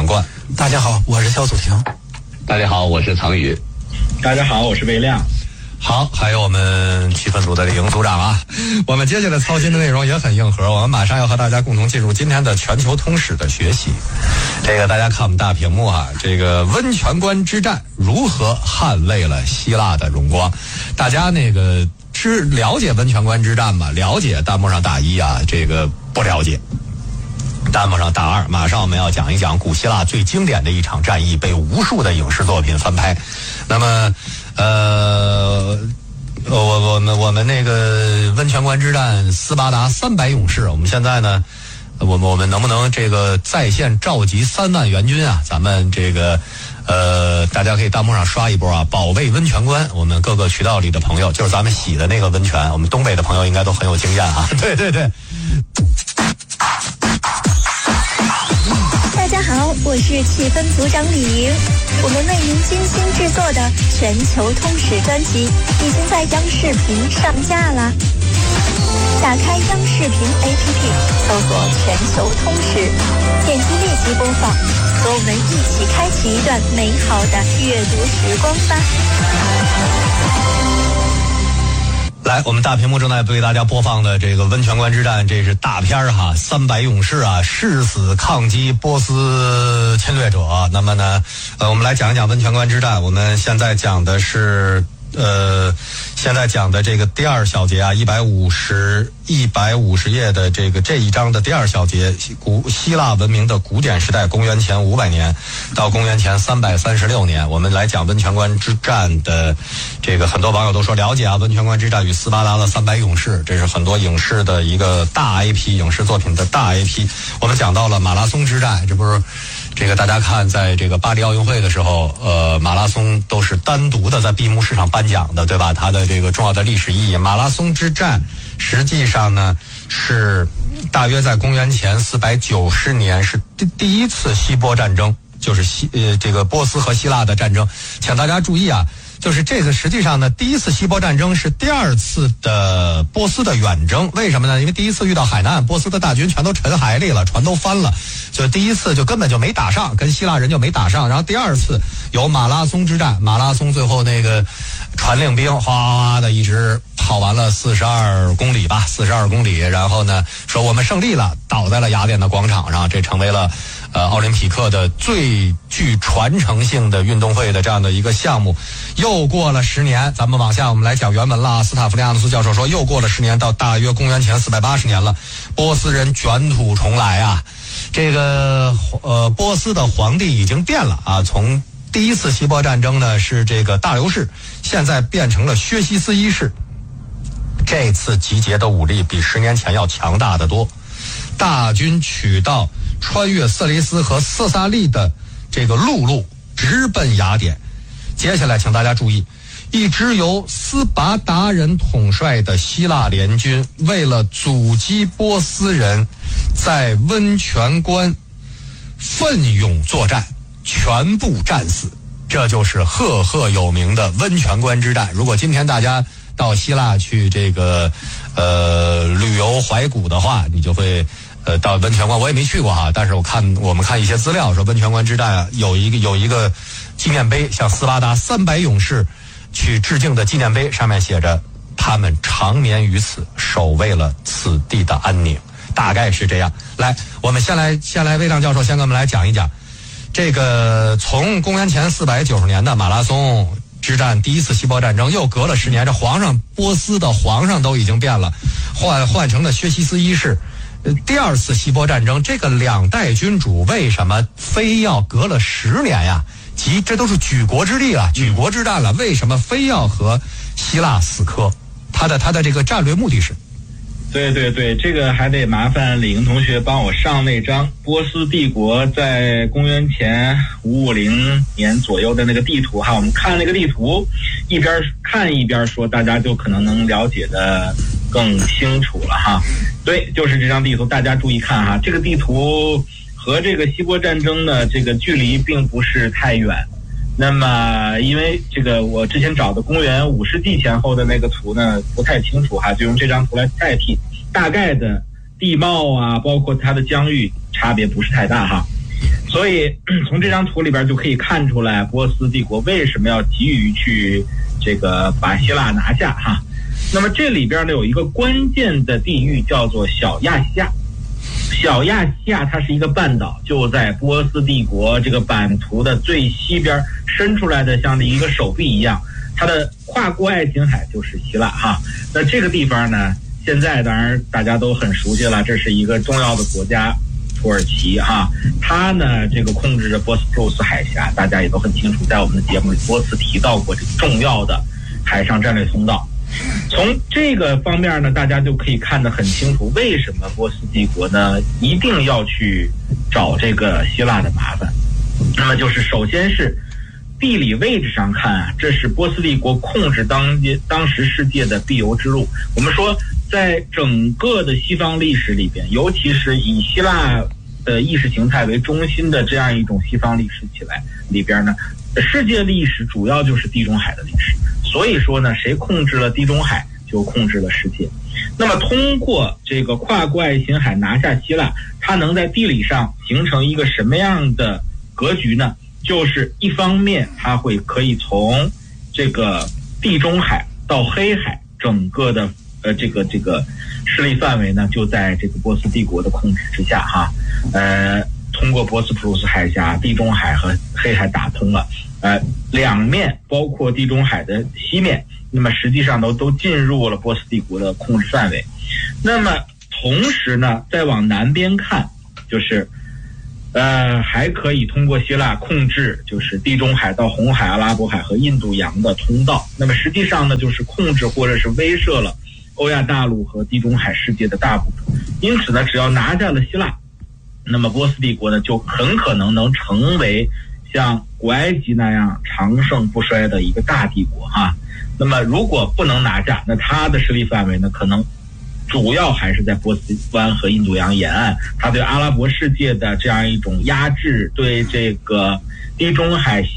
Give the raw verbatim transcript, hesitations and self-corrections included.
王冠。 大家好，我是肖祖婷。 大家好，我是曹宇。 大家好，我是魏亮。 好，还有我们气氛组的李莹组长啊。我们接下来操心的内容也很硬核，我们马上要和大家共同进入今天的全球通史的学习。这个大家看我们大屏幕啊，这个温泉关之战如何捍卫了希腊的荣光？大家那个知了解温泉关之战吗？了解，弹幕上打一啊，这个不了解。弹幕上打二。马上我们要讲一讲古希腊最经典的一场战役，被无数的影视作品翻拍。那么呃我我们我们那个温泉关之战斯巴达三百勇士，我们现在呢我们我们能不能这个在线召集三万援军啊？咱们这个呃大家可以弹幕上刷一波啊，保卫温泉关。我们各个渠道里的朋友，就是咱们洗的那个温泉，我们东北的朋友应该都很有经验啊。对对对。 大家好，我是气氛组长李莹。我们为您精心制作的全球通史专辑已经在央视频上架了。打开央视频 A P P， 搜索全球通史，点击立即播放，和我们一起开启一段美好的阅读时光吧。 来，我们大屏幕正在为大家播放的这个温泉关之战，这是大片儿哈，三百勇士啊，誓死抗击波斯侵略者。那么呢，呃，我们来讲一讲温泉关之战。我们现在讲的是，呃，现在讲的这个第二小节啊，一百五十一百五十页的这个这一章的第二小节，古希腊文明的古典时代，公元前五百年到公元前三百三十六年。我们来讲温泉关之战的这个，很多网友都说了解啊，温泉关之战与斯巴达的三百勇士，这是很多影视的一个大 I P， 影视作品的大 I P。我们讲到了马拉松之战，这不是这个大家看，在这个巴黎奥运会的时候，呃，马拉松都是单独的在闭幕式上颁奖的，对吧？它的这个重要的历史意义，马拉松之战实际上呢是大约在公元前四百九十年，是第第一次希波战争，就是希呃这个波斯和希腊的战争。请大家注意啊，就是这个实际上呢，第一次希波战争是第二次的波斯的远征。为什么呢？因为第一次遇到海难，波斯的大军全都沉海里了，船都翻了，就第一次就根本就没打上，跟希腊人就没打上。然后第二次有马拉松之战，马拉松最后那个传令兵哗哗哗的一直跑完了四十二公里吧，四十二公里，然后呢说我们胜利了，倒在了雅典的广场上，这成为了呃奥林匹克的最具传承性的运动会的这样的一个项目。又过了十年，咱们往下我们来讲原文了。斯塔弗利亚诺斯教授说，又过了十年，到大约公元前四百八十年了，波斯人卷土重来啊。这个呃波斯的皇帝已经变了啊，从第一次希波战争呢是这个大流士，现在变成了薛西斯一世。这次集结的武力比十年前要强大得多，大军取道穿越色雷斯和色萨利的这个陆路，直奔雅典。接下来请大家注意，一支由斯巴达人统帅的希腊联军，为了阻击波斯人在温泉关奋勇作战，全部战死。这就是赫赫有名的温泉关之战。如果今天大家到希腊去这个呃旅游怀古的话，你就会呃到温泉关，我也没去过哈，但是我看我们看一些资料说温泉关之战啊，有一个有一个纪念碑，向斯巴达三百勇士去致敬的纪念碑，上面写着他们长眠于此，守卫了此地的安宁，大概是这样。来，我们先来先来魏亮教授先跟我们来讲一讲这个从公元前四百九十年的马拉松之战第一次希波战争，又隔了十年，这皇上波斯的皇上都已经变了，换换成了薛西斯一世。第二次希波战争，这个两代君主为什么非要隔了十年呀？即这都是举国之力了，举国之战了，为什么非要和希腊死磕？他的他的这个战略目的是？ 对对对，这个还得麻烦李莹同学帮我上那张波斯帝国在公元前五五零年左右的那个地图哈。我们看那个地图，一边看一边说，大家就可能能了解的更清楚了哈。对，就是这张地图，大家注意看哈，这个地图和这个希波战争的这个距离并不是太远。那么因为这个我之前找的公元五世纪前后的那个图呢不太清楚哈，就用这张图来代替，大概的地貌啊包括它的疆域差别不是太大哈。 所以从这张图里边就可以看出来，波斯帝国为什么要急于去这个把希腊拿下哈。那么这里边呢有一个关键的地域叫做小亚细亚。小亚细亚它是一个半岛，就在波斯帝国这个版图的最西边伸出来的，像一个手臂一样，它的跨过爱琴海就是希腊哈。那这个地方呢，现在当然大家都很熟悉了，这是一个重要的国家土耳其哈，它呢这个控制着波斯普鲁斯海峡，大家也都很清楚，在我们的节目里多次提到过这个重要的海上战略通道。从这个方面呢，大家就可以看得很清楚，为什么波斯帝国呢一定要去找这个希腊的麻烦。那么就是首先是地理位置上看啊，这是波斯帝国控制当当时世界的必由之路。我们说在整个的西方历史里边，尤其是以希腊的意识形态为中心的这样一种西方历史起来里边呢，世界历史主要就是地中海的历史。所以说呢，谁控制了地中海就控制了世界。那么通过这个跨过爱琴海拿下希腊，它能在地理上形成一个什么样的格局呢？就是一方面它会可以从这个地中海到黑海整个的呃这个这个势力范围呢就在这个波斯帝国的控制之下哈。呃通过波斯普鲁斯海峡、地中海和黑海打通了，呃，两面包括地中海的西面，那么实际上都都进入了波斯帝国的控制范围。那么同时呢，再往南边看，就是呃还可以通过希腊控制，就是地中海到红海、阿拉伯海和印度洋的通道。那么实际上呢，就是控制或者是威慑了欧亚大陆和地中海世界的大部分。因此呢，只要拿下了希腊，那么波斯帝国呢就很可能能成为像古埃及那样长盛不衰的一个大帝国哈。那么如果不能拿下，那它的势力范围呢可能主要还是在波斯湾和印度洋沿岸，它对阿拉伯世界的这样一种压制，对这个地中海